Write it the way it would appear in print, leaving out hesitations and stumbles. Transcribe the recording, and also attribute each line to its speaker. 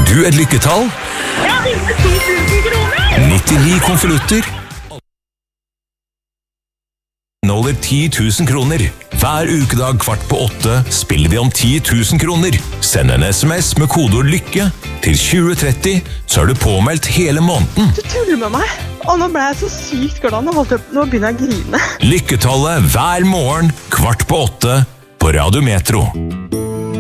Speaker 1: du et lykketall?
Speaker 2: Jeg vinner 10 000 kroner!
Speaker 1: 99 konvolutter inneholder 10 000 kroner. Hver ukedag 7:15 spiller vi om 10 000 kroner. Send en SMS med kodeord lykke til 2030, så er du påmeldt hele måneden.
Speaker 3: Du tuller med meg, og nå ble jeg så sykt glad. Nå begynner jeg å grine.
Speaker 1: Lykketallet hver morgen 7:15 på Radio Metro.